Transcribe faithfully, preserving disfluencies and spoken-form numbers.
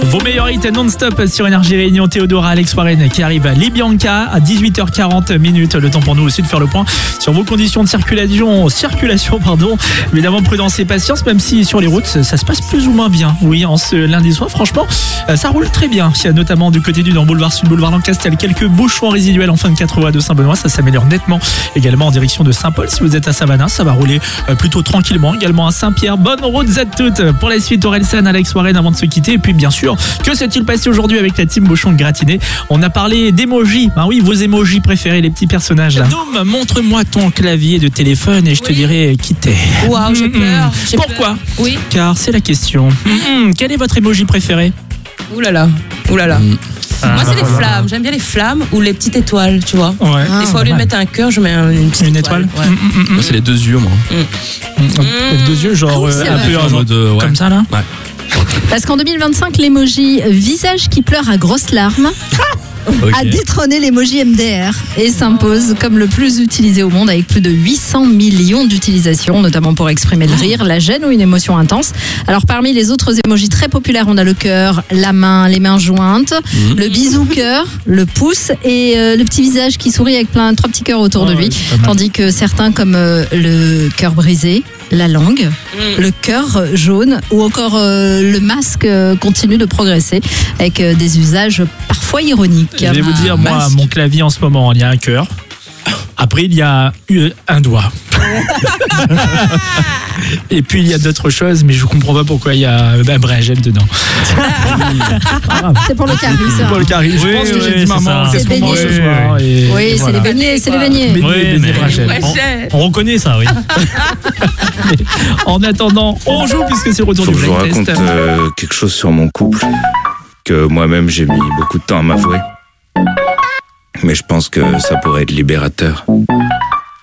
Vos meilleurs hits non-stop sur Énergie Réunion. Théodora, Alex Warren qui arrive à Libianca à dix-huit heures quarante minutes. Le temps pour nous aussi de faire le point sur vos conditions de circulation. Circulation, pardon. Évidemment, prudence et patience, même si sur les routes, ça se passe plus ou moins bien. Oui, en ce lundi soir, franchement, ça roule très bien. Il y a notamment du côté du Nord, boulevard Sud, boulevard Lancastel, quelques bouchons résiduels en fin de quatre voies de Saint-Benoît. Ça s'améliore nettement. Également en direction de Saint-Paul. Si vous êtes à Savannah, ça va rouler plutôt tranquillement. Également à Saint-Pierre. Bonne route à toutes. Pour la suite, Orelsan, Alex Warren avant de se quitter. Et puis, bien sûr, que s'est-il passé aujourd'hui avec la team Bouchon de Gratiné? On a parlé d'émojis. Ben oui, vos émojis préférés, les petits personnages là. Doom, montre-moi ton clavier de téléphone et je te oui. dirai qui t'es. Waouh, j'ai peur. J'ai Pourquoi peur. Oui. Car c'est la question. Mmh. Quel est votre émoji préféré? Ouh là là. Ouh là là. Mmh. Ah, Moi, c'est les flammes. J'aime bien les flammes ou les petites étoiles, tu vois. Ouais. Des fois, au lieu de mettre un cœur, je mets une petite une étoile. étoile. Ouais. Mmh, mmh, moi, c'est les deux yeux, moi. Mmh. Mmh. Deux yeux, genre ah oui, euh, un peu en mode euh, ouais. comme ça là. Ouais. Parce qu'en deux mille vingt-cinq, l'emoji visage qui pleure à grosses larmes Okay. a détrôné l'emoji M D R et s'impose comme le plus utilisé au monde avec plus de huit cents millions d'utilisations, notamment pour exprimer le rire, la gêne ou une émotion intense. Alors parmi les autres emojis très populaires, on a le cœur, la main, les mains jointes, mmh. le bisou cœur, le pouce et euh, le petit visage qui sourit avec plein trois petits cœurs autour oh, de lui. Ouais, tandis que certains comme euh, le cœur brisé, la langue, mmh. le cœur jaune ou encore euh, le masque euh, continue de progresser avec euh, des usages parfois ironiques. Je vais vous dire, moi, masque. mon clavier en ce moment, il y a un cœur. Après, il y a un doigt. Et puis, il y a d'autres choses, mais je ne comprends pas pourquoi il y a un Bréagel dedans. C'est pour le carré, ça. C'est pour le carré. Je oui, pense que oui, j'ai dit maman, c'est qu'est-ce qu'on mange ce soir. Et oui, c'est voilà. les beignets, c'est les beignets. Beignets, oui, beignets mais Bréagel. On, on reconnaît ça, oui. En attendant, on joue puisque c'est le retour Faut du que je vous blind raconte test. euh, quelque chose sur mon couple que moi-même j'ai mis beaucoup de temps à m'avouer. Mais je pense que ça pourrait être libérateur.